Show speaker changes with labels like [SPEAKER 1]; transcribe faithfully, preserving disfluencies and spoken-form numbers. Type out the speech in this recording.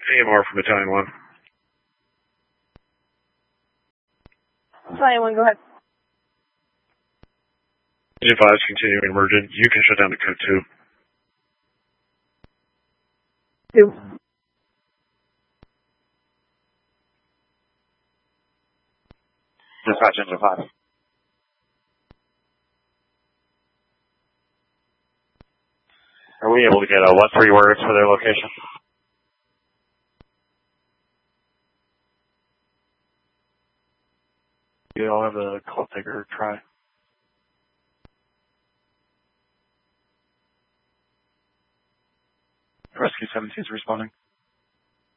[SPEAKER 1] A M R from Battalion one.
[SPEAKER 2] Battalion one, go ahead.
[SPEAKER 1] Advise continuing emergent. You can shut down to code two.
[SPEAKER 2] Two.
[SPEAKER 3] Dispatch engine five. Are we able to get uh, what three words for their location?
[SPEAKER 4] You all have a call taker try. Rescue seventeen is responding.